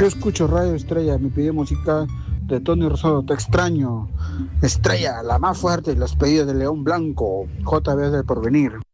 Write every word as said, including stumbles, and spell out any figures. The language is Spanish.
Yo escucho Radio Estrella, me pide música de Tony Rosado, Te extraño. Estrella, la más fuerte, los pedidos de León Blanco, J B del Porvenir.